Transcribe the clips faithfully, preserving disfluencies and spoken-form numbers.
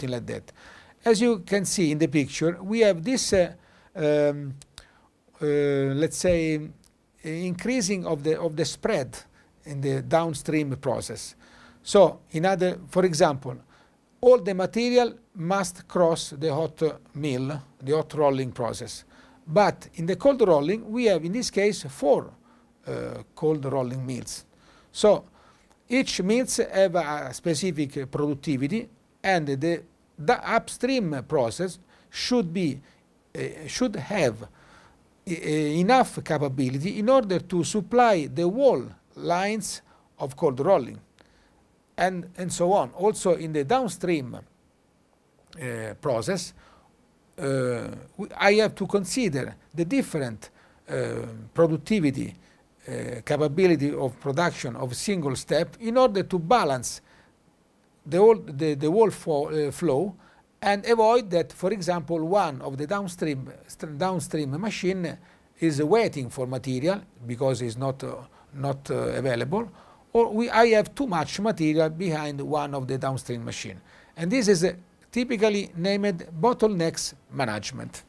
something like that. As you can see in the picture, we have this, uh, um, uh, let's say, increasing of the of the spread in the downstream process. So, in other, for example, all the material must cross the hot mill, the hot rolling process. But in the cold rolling, we have in this case four uh, cold rolling mills. So each mills have a specific productivity, and the, the upstream process should be uh, should have uh, enough capability in order to supply the whole lines of cold rolling, and and so on. Also in the downstream uh, process, uh, I have to consider the different uh, productivity uh, capability of production of single step in order to balance the whole the, the whole fo uh, flow, and avoid that, for example, one of the downstream downstream machine is waiting for material because it's not uh, not uh, available, or we I have too much material behind one of the downstream machine, and this is uh, typically named bottlenecks management.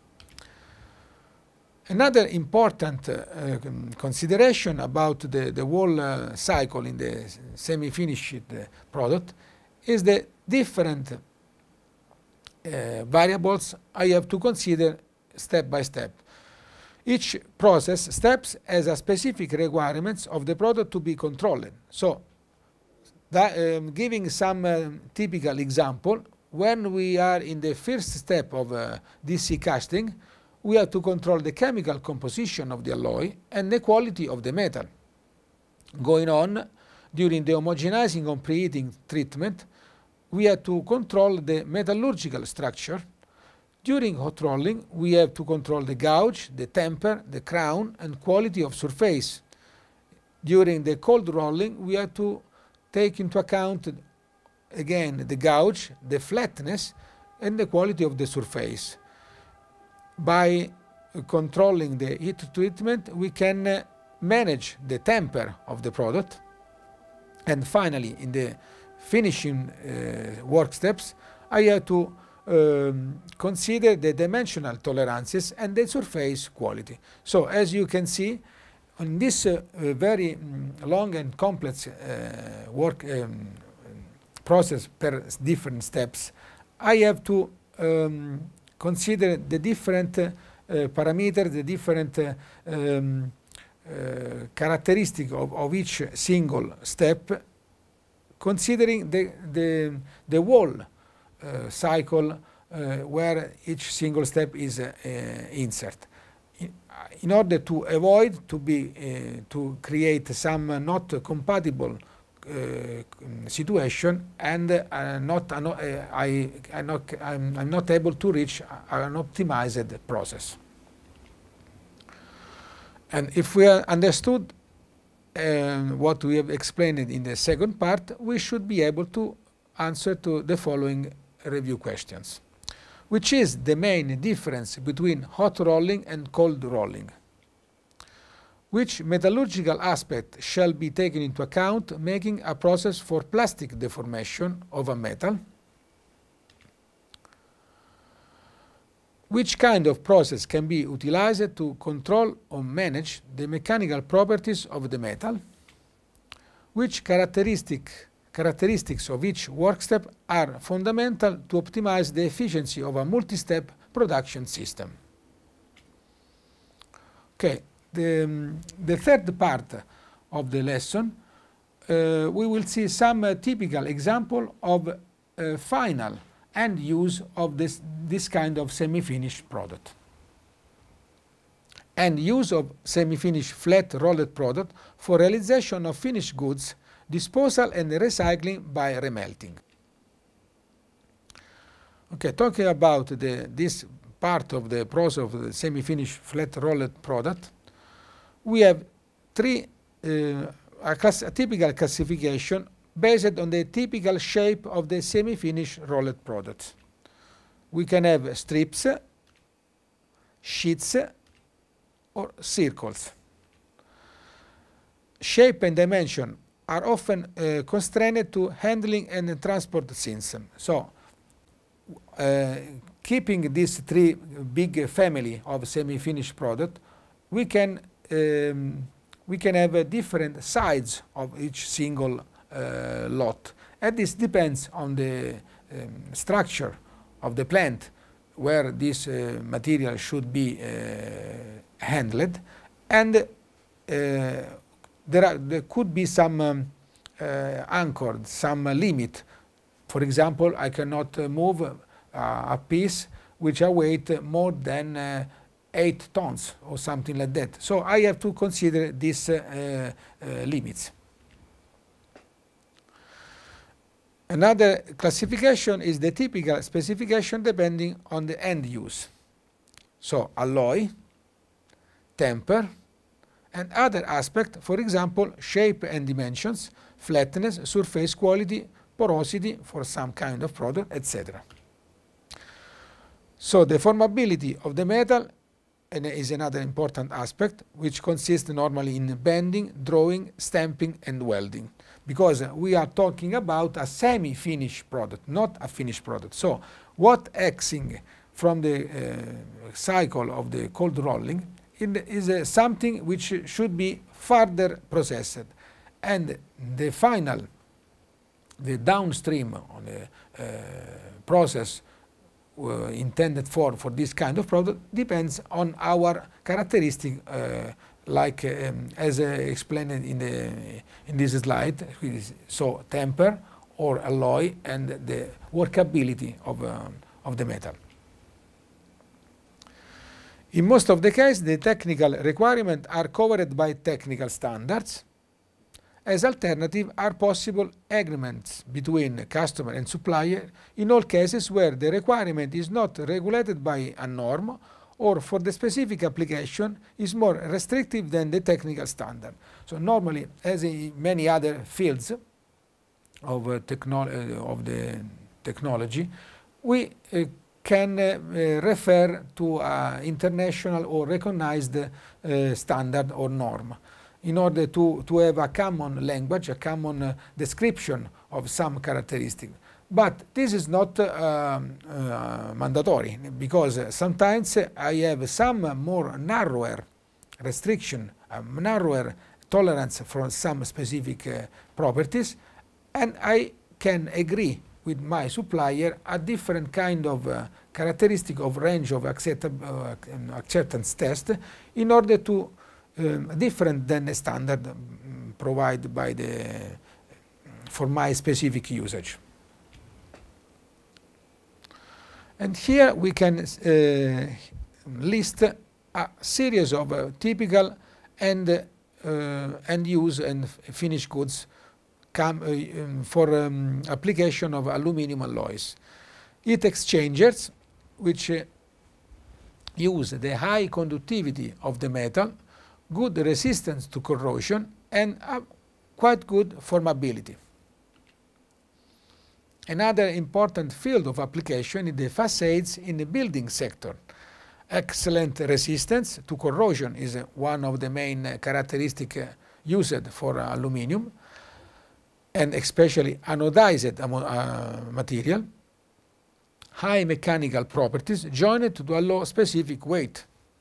Another important uh, consideration about the, the whole uh, cycle in the semi-finished uh, product is the different uh, variables I have to consider step by step. Each process steps has a specific requirements of the product to be controlled. So, that, um, giving some uh, typical example, when we are in the first step of uh, D C casting, we have to control the chemical composition of the alloy and the quality of the metal. Going on, during the homogenizing or preheating treatment, we have to control the metallurgical structure. During hot rolling, we have to control the gouge, the temper, the crown, and quality of surface. During the cold rolling, we have to take into account again the gouge, the flatness, and the quality of the surface. By controlling the heat treatment, we can uh, manage the temper of the product. And finally, in the finishing uh, work steps, I have to um, consider the dimensional tolerances and the surface quality. So, as you can see, on this uh, uh, very um, long and complex uh, work um, process per different steps, I have to um, consider the different uh, parameters, the different uh, um, uh, characteristics of, of each single step, considering the, the, the whole uh, cycle uh, where each single step is uh, uh, insert. In, in order to avoid to be uh, to create some uh, not compatible Uh, situation, and uh, not uh, I I'm not I'm, I'm not able to reach an optimized process. And if we understood uh, what we have explained in the second part, we should be able to answer to the following review questions: which is the main difference between hot rolling and cold rolling? Which metallurgical aspect shall be taken into account making a process for plastic deformation of a metal? Which kind of process can be utilized to control or manage the mechanical properties of the metal? Which characteristic, characteristics of each work step are fundamental to optimize the efficiency of a multi-step production system? Okay. The, um, the third part of the lesson, uh, we will see some uh, typical example of uh, final end use of this, this kind of semi-finished product. And use of semi-finished flat rolled product for realization of finished goods, disposal and recycling by remelting. Okay, talking about the, this part of the process of the semi-finished flat rolled product, we have three, uh, a, class, a typical classification based on the typical shape of the semi-finished rolled products. We can have strips, sheets, or circles. Shape and dimension are often uh, constrained to handling and transport system. So, uh, keeping these three big family of semi-finished product, we can um, we can have a different size of each single uh, lot, and this depends on the um, structure of the plant where this uh, material should be uh, handled, and uh, there are there could be some um, uh, anchored, some uh, limit. For example, I cannot uh, move uh, a piece which a weight more than uh, eight tons or something like that. So I have to consider these uh, uh, limits. Another classification is the typical specification depending on the end use. So alloy, temper, and other aspects, for example, shape and dimensions, flatness, surface quality, porosity for some kind of product, et cetera. So the formability of the metal is another important aspect, which consists normally in bending, drawing, stamping, and welding, because we are talking about a semi-finished product, not a finished product. So what exing from the uh, cycle of the cold rolling is uh, something which should be further processed, and the final, the downstream on the uh, process uh, intended for for this kind of product depends on our characteristic, uh, like um, as uh, explained in the in this slide. So temper or alloy and the workability of um, of the metal. In most of the cases, the technical requirements are covered by technical standards. As alternative are possible agreements between customer and supplier in all cases where the requirement is not regulated by a norm or for the specific application is more restrictive than the technical standard. So normally, as in many other fields of, uh, technolo uh, of the technology, we uh, can uh, uh, refer to an international or recognized uh, standard or norm in order to, to have a common language, a common uh, description of some characteristic. But this is not uh, uh, mandatory, because uh, sometimes uh, I have some more narrower restriction, a narrower tolerance for some specific uh, properties, and I can agree with my supplier a different kind of uh, characteristic of range of accept uh, acceptance test in order to um, different than the standard um, provided by the for my specific usage. And here we can uh, list a series of uh, typical and uh, end use and finished goods come, uh, um, for um, application of aluminum alloys. Heat exchangers, which uh, use the high conductivity of the metal, good resistance to corrosion, and uh, quite good formability. Another important field of application is the facades in the building sector. Excellent resistance to corrosion is uh, one of the main uh, characteristics uh, used for uh, aluminum, and especially anodized uh, material. High mechanical properties joined to allow specific weight.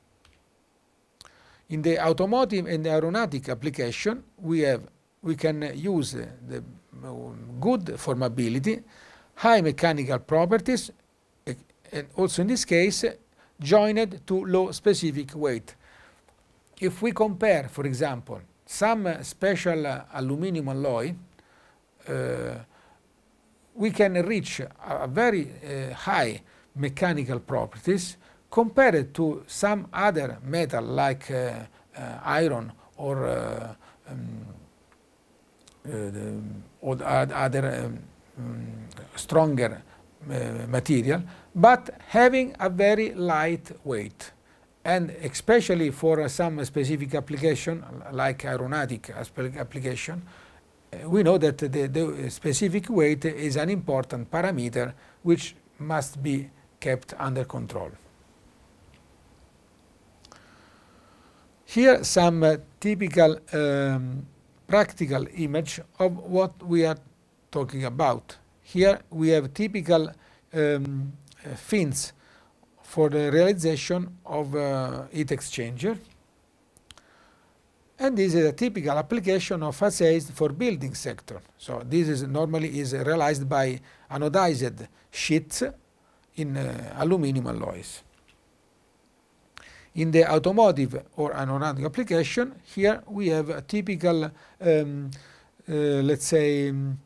In the automotive and aeronautic application, we have we can use uh, the good formability, high mechanical properties, and also in this case joined to low specific weight. If we compare, for example, some special uh, aluminum alloy, uh, we can reach a, a very uh, high mechanical properties compared to some other metal like uh, uh, iron or uh, um, Uh, the, or other um, um, stronger uh, material, but having a very light weight. And especially for uh, some specific application, like aeronautic application, uh, we know that the, the specific weight is an important parameter which must be kept under control. Here some uh, typical um, practical image of what we are talking about. Here we have typical um, fins for the realization of uh, heat exchanger. And this is a typical application of facades for building sector. So this is normally is realized by anodized sheets in uh, aluminum alloys. In the automotive or aeronautic application, here we have a typical, um, uh, let's say, um,